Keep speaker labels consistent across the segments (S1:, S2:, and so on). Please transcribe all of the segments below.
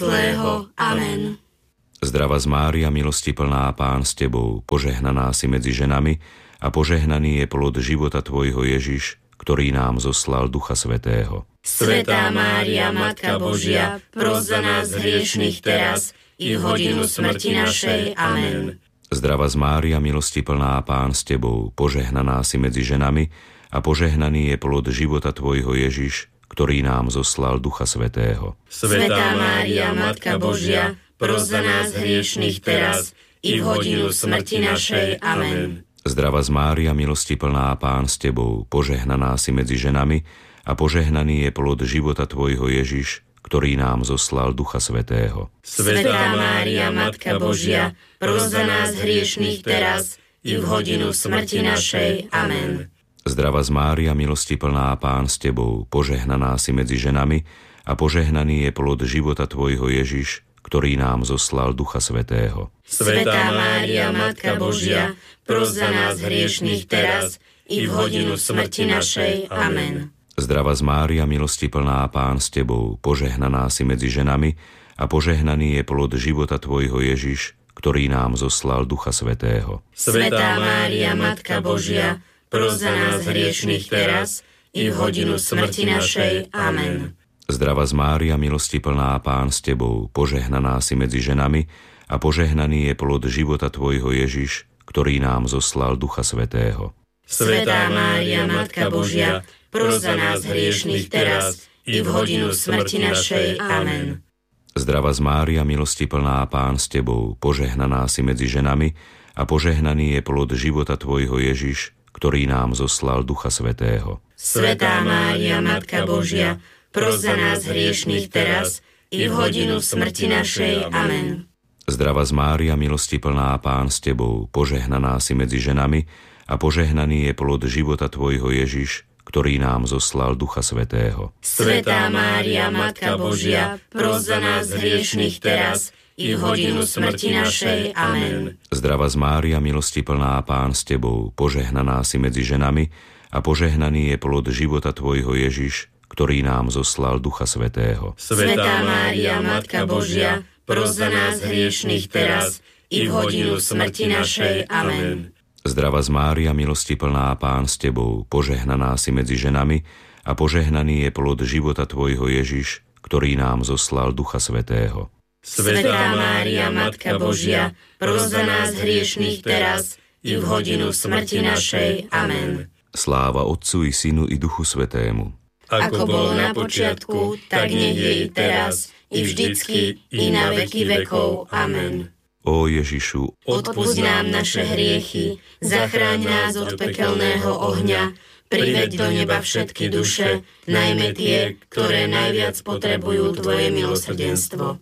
S1: zlého. Amen.
S2: Zdravá Mária, milosti plná, Pán s Tebou, požehnaná si medzi ženami a požehnaný je plod života Tvojho Ježiš, ktorý nám zoslal Ducha Svätého.
S1: Svätá Mária, Matka Božia, pros za nás hriešnych teraz i v hodinu smrti našej. Amen.
S2: Zdravá Mária, milosti plná, Pán s Tebou, požehnaná si medzi ženami a požehnaný je plod života Tvojho Ježiš, ktorý nám zoslal Ducha Svätého.
S1: Svätá Mária, Matka Božia, pros za nás hriešnych teraz i v hodinu smrti našej. Amen.
S2: Zdravá Mária, milosti plná, Pán s Tebou, požehnaná si medzi ženami a požehnaný je plod života Tvojho Ježiš, ktorý nám zoslal Ducha Svätého.
S1: Svätá Mária, Matka Božia, pros za nás hriešnych teraz i v hodinu smrti našej. Amen.
S2: Zdravá Mária, milosti plná, Pán s Tebou, požehnaná si medzi ženami a požehnaný je plod života Tvojho Ježiš, ktorý nám zoslal Ducha Svätého.
S1: Svätá Mária, Matka Božia, pros za nás hriešnych teraz i v hodinu smrti našej. Amen.
S2: Zdravá Mária, milosti plná, Pán s Tebou, požehnaná si medzi ženami a požehnaný je plod života Tvojho Ježiš, ktorý nám zoslal Ducha Svätého.
S1: Svätá Mária, Matka Božia, pros za nás hriešnych teraz i v hodinu smrti našej. Amen.
S2: Zdravá Mária, milosti plná, Pán s Tebou, požehnaná si medzi ženami a požehnaný je plod života Tvojho Ježiš, ktorý nám zoslal Ducha Svätého.
S1: Svätá Mária, Matka Božia, pros za nás hriešnych teraz i v hodinu smrti našej. Amen.
S2: Zdravá Mária, milosti plná, Pán s Tebou, požehnaná si medzi ženami a požehnaný je plod života Tvojho Ježiš, ktorý nám zoslal Ducha Svätého.
S1: Svätá Mária, Matka Božia, pros za nás hriešnych teraz i v hodinu smrti našej. Amen.
S2: Zdravá Mária, milosti plná, Pán s Tebou, požehnaná si medzi ženami a požehnaný je plod života Tvojho Ježiš, ktorý nám zoslal Ducha Svätého.
S1: Svätá Mária, Matka Božia, pros za nás hriešnych teraz i v hodinu smrti našej. Amen.
S2: Zdravá Mária, milosti plná, Pán s Tebou, požehnaná si medzi ženami a požehnaný je plod života Tvojho Ježiš, ktorý nám zoslal Ducha Svätého.
S1: Svätá Mária, Matka Božia, pros za nás hriešnych teraz i v hodinu smrti našej. Amen.
S2: Zdravá Mária, milosti plná, Pán s Tebou, požehnaná si medzi ženami a požehnaný je plod života Tvojho Ježiš, ktorý nám zoslal Ducha Svätého.
S1: Svätá Mária, Matka Božia, pros za nás hriešnych teraz i v hodinu smrti našej. Amen.
S2: Sláva Otcu i Synu i Duchu Svätému.
S1: Ako bolo na počiatku, tak nech je i teraz, i vždycky, i na veky vekov. Amen.
S2: Ó Ježišu,
S1: odpusť nám naše hriechy, zachráň nás od pekelného ohňa, priveď do neba všetky duše, najmä tie, ktoré najviac potrebujú Tvoje milosrdenstvo.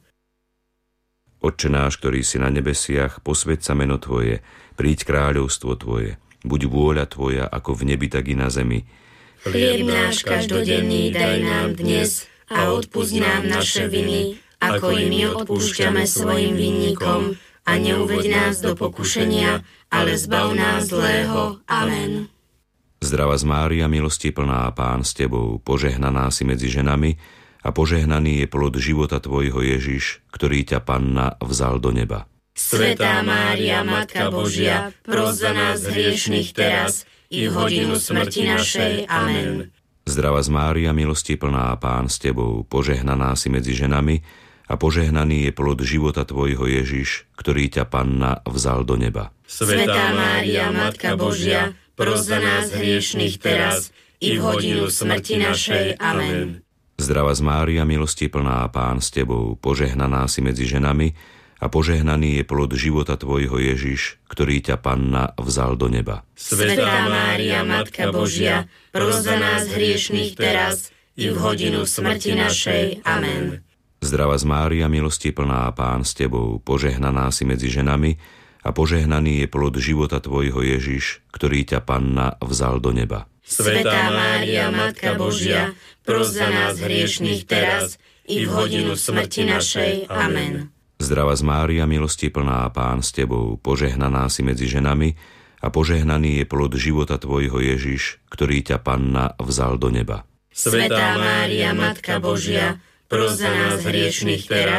S2: Otče náš, ktorý si na nebesiach, posväť sa meno Tvoje, príď kráľovstvo Tvoje, buď vôľa Tvoja ako v nebi, tak i na zemi.
S1: Chlieb náš každodenný daj nám dnes a odpusť nám naše viny, ako i my odpúšťame svojim vinníkom, a neuveď nás do pokušenia, ale zbav nás zlého. Amen.
S2: Zdravá Mária, milosti plná, Pán s Tebou, požehnaná si medzi ženami a požehnaný je plod života Tvojho Ježiš, ktorý ťa Panna vzal do neba.
S1: Svätá Mária, Matka Božia, pros za nás hriešnych teraz i v hodinu smrti našej. Amen.
S2: Zdravá Mária, milosti plná, Pán s Tebou, požehnaná si medzi ženami a požehnaný je plod života Tvojho Ježiš, ktorý ťa Panna vzal do neba.
S1: Svätá Mária, Matka Božia, pros za nás hriešnych teraz i v hodinu smrti našej. Amen.
S2: Zdravá Mária, milosti plná, Pán s Tebou, požehnaná si medzi ženami a požehnaný je plod života Tvojho Ježiš, ktorý ťa Panna vzal do neba.
S1: Svätá Mária, Matka Božia, pros za nás hriešnych teraz i v hodinu smrti našej. Amen.
S2: Zdravá Mária, milosti plná, Pán s Tebou, požehnaná si medzi ženami a požehnaný je plod života Tvojho Ježiš, ktorý ťa Panna vzal do neba.
S1: Svätá Mária, Matka Božia, pros za nás hriešnych teraz i v hodinu smrti našej. Amen.
S2: Zdravá Mária, milosti plná, Pán s Tebou, požehnaná si medzi ženami a požehnaný je plod života Tvojho Ježiš, ktorý ťa Panna vzal do neba.
S1: Svätá Mária, Matka Božia, pros za nás hriešnych teraz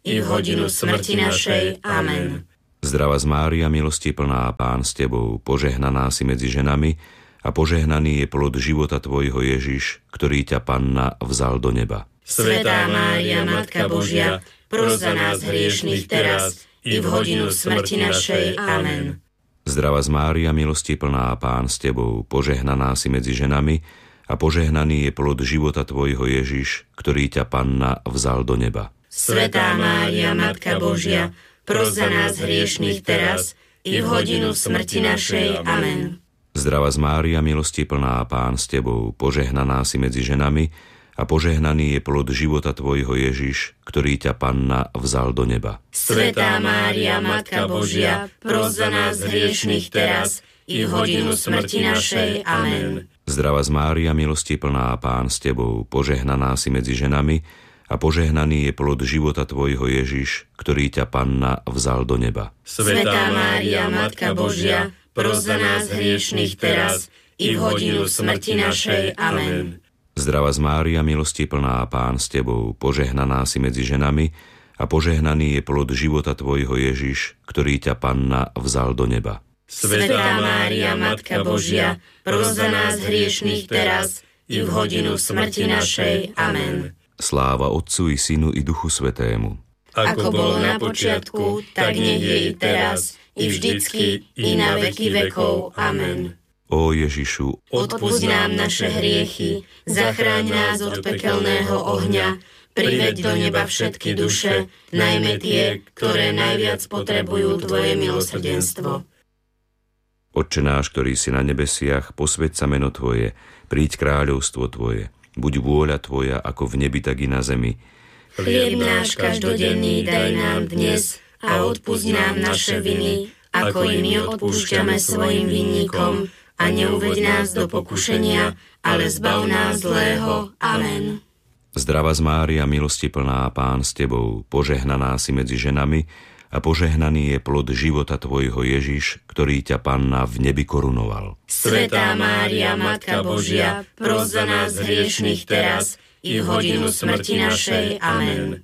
S1: i v hodinu smrti našej. Amen.
S2: Zdravá Mária, milosti plná, Pán s Tebou, požehnaná si medzi ženami a požehnaný je plod života Tvojho Ježiš, ktorý ťa Panna vzal do neba.
S1: Svätá Mária, Matka Božia, pros za nás hriešnych teraz i v hodinu smrti našej. Amen.
S2: Zdravá Mária, milosti plná, Pán s Tebou, požehnaná si medzi ženami a požehnaný je plod života Tvojho Ježiš, ktorý ťa Panna vzal do neba.
S1: Svätá Mária, Matka Božia, pros za nás hriešnych teraz i v hodinu smrti našej. Amen.
S2: Zdravá Mária, milosti plná, Pán s Tebou, požehnaná si medzi ženami a požehnaný je plod života Tvojho Ježiš, ktorý ťa Panna vzal do neba.
S1: Svätá Mária, Matka Božia, pros za nás hriešnych teraz i v hodinu smrti našej. Amen.
S2: Zdravá Mária, milosti plná, Pán s Tebou, požehnaná si medzi ženami a požehnaný je plod života Tvojho Ježiš, ktorý ťa Panna vzal do neba.
S1: Svätá Mária, Matka Božia, pros za nás hriešnych teraz i v hodinu smrti našej. Amen.
S2: Zdravá Mária, milosti plná, Pán s Tebou, požehnaná si medzi ženami a požehnaný je plod života Tvojho Ježiš, ktorý ťa Panna vzal do neba.
S1: Svätá Mária, Matka Božia, pros za nás hriešnych teraz i v hodinu smrti našej. Amen.
S2: Sláva Otcu i Synu i Duchu Svätému.
S1: Ako bolo na počiatku, tak nech je i teraz, i vždycky, i na veky vekov. Amen.
S2: Ó Ježišu,
S1: odpusť nám naše hriechy, zachráň nás od pekelného ohňa, priveď do neba všetky duše, najmä tie, ktoré najviac potrebujú Tvoje milosrdenstvo.
S2: Otče náš, ktorý si na nebesiach, posväť sa meno Tvoje, príď kráľovstvo Tvoje. Buď vôľa Tvoja, ako v nebi, tak i na zemi.
S1: Chlieb náš každodenný daj nám dnes a odpusť nám naše viny, ako i my odpúšťame svojim vinníkom, a neuveď nás do pokušenia, ale zbav nás zlého. Amen.
S2: Zdravá Mária, milosti plná, Pán s Tebou, požehnaná si medzi ženami a požehnaný je plod života Tvojho Ježiš, ktorý ťa Panna v nebi korunoval.
S1: Svätá Mária, Matka Božia, pros za nás hriešnych teraz i v hodinu smrti našej. Amen.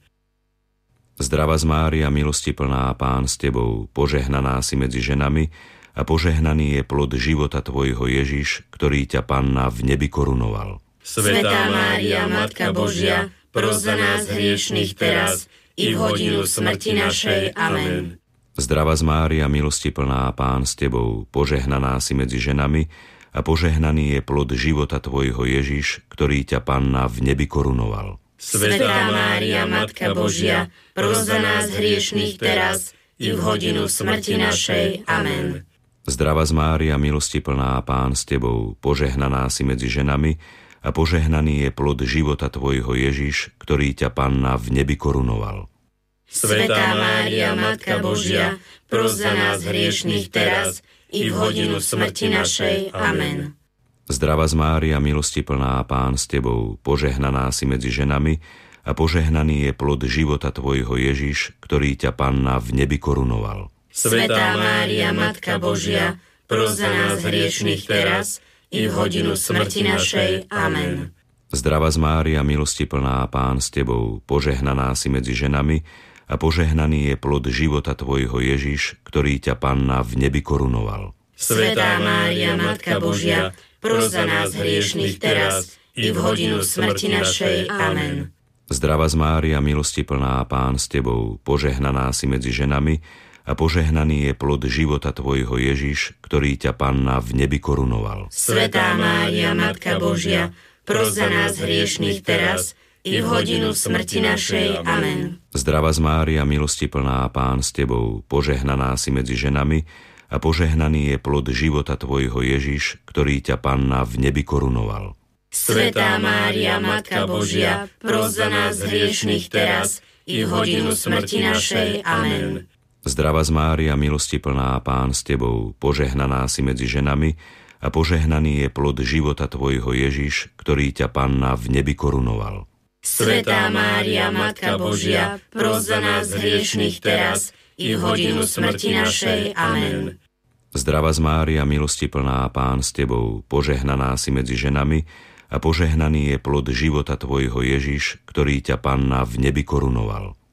S2: Zdravá Mária, milosti plná, Pán s Tebou, požehnaná si medzi ženami a požehnaný je plod života Tvojho Ježiš, ktorý ťa Panna v nebi korunoval.
S1: Svätá Mária, Matka Božia, pros za nás hriešnych teraz i v hodinu smrti našej. Amen.
S2: Zdravá Mária, milosti plná, Pán s Tebou, požehnaná si medzi ženami a požehnaný je plod života Tvojho Ježiš, ktorý ťa Panna v nebi korunoval.
S1: Svätá Mária, Matka Božia, pros za nás hriešnych teraz i v hodinu smrti našej. Amen.
S2: Zdravá Mária, milosti plná, Pán s Tebou, požehnaná si medzi ženami a požehnaný je plod života Tvojho Ježiš, ktorý ťa Panna v nebi korunoval.
S1: Svätá Mária, Matka Božia, pros za nás hriešnych teraz i v hodinu smrti našej. Amen.
S2: Zdravá Mária, milosti plná, Pán s Tebou, požehnaná si medzi ženami a požehnaný je plod života Tvojho Ježiš, ktorý ťa Panna v nebi korunoval.
S1: Svätá Mária, Matka Božia, pros za nás hriešnych teraz i v hodinu smrti našej. Amen.
S2: Zdravá Mária, milosti plná, Pán s Tebou, požehnaná si medzi ženami a požehnaný je plod života Tvojho Ježiš, ktorý ťa Panna v nebi korunoval.
S1: Svätá Mária, Matka Božia, pros za nás hriešnych teraz i v hodinu smrti našej. Amen.
S2: Zdravá Mária, milosti plná, Pán s Tebou, požehnaná si medzi ženami a požehnaný je plod života Tvojho Ježiš, ktorý ťa Panna v nebi korunoval.
S1: Svätá Mária, Matka Božia, pros za nás hriešnych teraz i v hodinu smrti našej. Amen.
S2: Zdravá Mária, milosti plná, Pán s Tebou, požehnaná si medzi ženami a požehnaný je plod života Tvojho Ježiš, ktorý ťa Panna v nebi korunoval.
S1: Svätá Mária, Matka Božia, pros za nás hriešnych teraz i v hodinu smrti našej. Amen.
S2: Zdravá Mária, milosti plná, Pán s Tebou, požehnaná si medzi ženami a požehnaný je plod života Tvojho Ježiš, ktorý ťa Panna v nebi korunoval.
S1: Svätá Mária, Matka Božia, pros za nás hriešnych teraz i v hodinu smrti našej. Amen.
S2: Zdravá Mária, milosti plná, Pán s Tebou, požehnaná si medzi ženami a požehnaný je plod života Tvojho Ježiš, ktorý ťa Panna v nebi korunoval.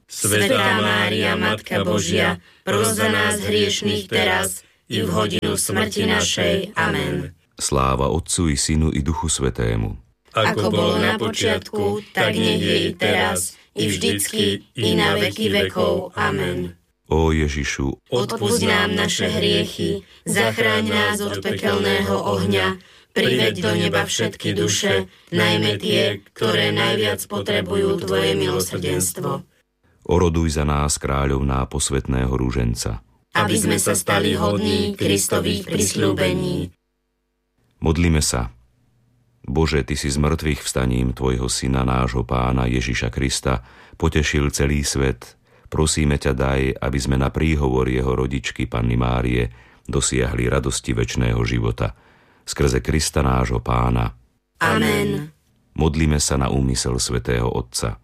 S1: Svätá Mária, Matka Božia, pros za nás hriešných teraz i v hodinu smrti našej. Amen.
S2: Sláva Otcu i Synu i Duchu Svätému.
S1: Ako bolo na počiatku, tak nech je i teraz, i vždycky, i na veky vekov. Amen.
S2: Ó Ježišu,
S1: odpusť nám naše hriechy, zachráň nás od pekelného ohňa, priveď do neba všetky duše, najmä tie, ktoré najviac potrebujú Tvoje milosrdenstvo.
S2: Oroduj za nás, kráľovná posvätného rúženca,
S1: aby sme sa stali hodní Kristových prisľúbení.
S2: Modlíme sa. Bože, Ty si z mŕtvych vstaním Tvojho Syna, nášho Pána Ježiša Krista, potešil celý svet. Prosíme ťa, daj, aby sme na príhovor jeho rodičky Panny Márie dosiahli radosti večného života. Skrze Krista nášho Pána.
S1: Amen.
S2: Modlíme sa na úmysel svätého Otca.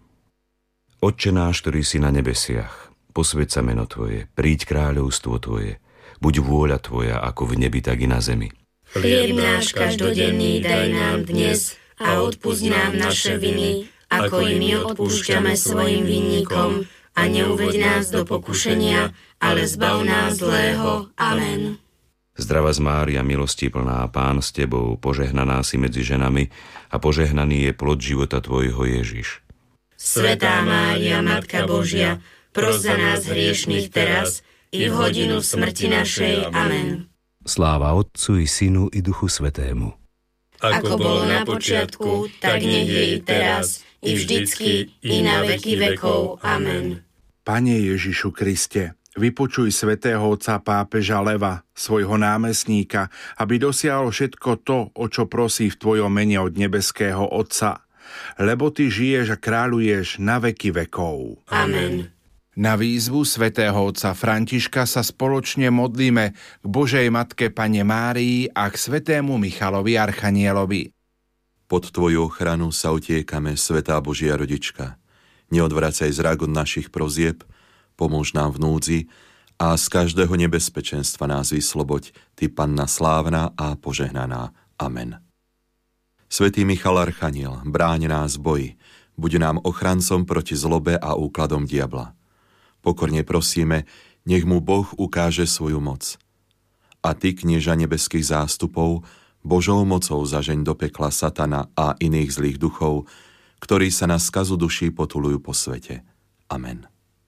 S2: Otče náš, ktorý si na nebesiach, posväť sa meno Tvoje, príď kráľovstvo Tvoje, buď vôľa Tvoja ako v nebi, tak i na zemi.
S1: Chlieb náš každodenný daj nám dnes a odpusť nám naše viny, ako i my odpúšťame svojim vinníkom, a neuveď nás do pokušenia, ale zbav nás zlého. Amen.
S2: Zdravá Mária, milosti plná, Pán s Tebou, požehnaná si medzi ženami a požehnaný je plod života Tvojho Ježiš.
S1: Svätá Mária, Matka Božia, pros za nás hriešných teraz i v hodinu smrti našej. Amen.
S2: Sláva Otcu i Synu i Duchu Svätému.
S1: Ako bolo na počiatku, tak nech je i teraz, i vždycky, i na veky vekov. Amen.
S3: Pane Ježišu Kriste, vypočuj svätého otca pápeža Leva, svojho námestníka, aby dosiahol všetko to, o čo prosí v Tvojom mene od nebeského Otca. Lebo Ty žiješ a kráľuješ na veky vekov.
S1: Amen.
S3: Na výzvu svätého otca Františka sa spoločne modlíme k Božej Matke Panne Márii a k svätému Michalovi Archanielovi.
S4: Pod Tvoju ochranu sa utiekame, Svätá Božia Rodička. Neodvracaj zrak od našich prozieb, pomôž nám v núdzi a z každého nebezpečenstva nás vysloboď, Ty, Panna slávna a požehnaná. Amen. Svätý Michal Archaniel, bráň nás v boji, buď nám ochrancom proti zlobe a úkladom diabla. Pokorne prosíme, nech mu Boh ukáže svoju moc. A Ty, knieža nebeských zástupov, Božou mocou zažeň do pekla satana a iných zlých duchov, ktorí sa na skazu duší potulujú po svete. Amen.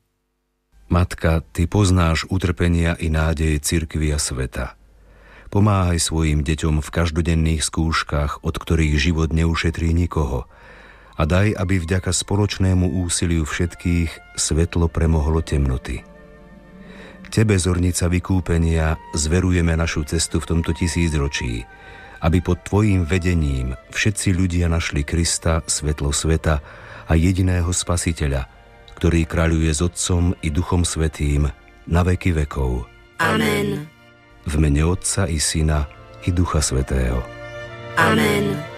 S2: Matka, Ty poznáš utrpenia i nádeje cirkvi a sveta. Pomáhaj svojim deťom v každodenných skúškach, od ktorých život neušetrí nikoho, a daj, aby vďaka spoločnému úsiliu všetkých svetlo premohlo temnoty. Tebe, zornica vykúpenia, zverujeme našu cestu v tomto tisícročí, aby pod Tvojím vedením všetci ľudia našli Krista, svetlo sveta a jediného Spasiteľa, ktorý kráľuje s Otcom i Duchom Svätým na veky vekov.
S1: Amen.
S2: V mene Otca i Syna i Ducha Svätého.
S1: Amen.